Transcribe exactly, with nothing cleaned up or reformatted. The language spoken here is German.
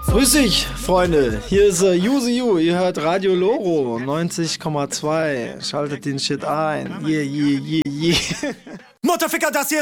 Grüß dich, Freunde. Hier ist äh, Yuzu Yu. Ihr hört Radio Loro neunzig Komma zwei. Schaltet den Shit ein. Yeah, yeah, yeah, yeah. Mutterficker, das hier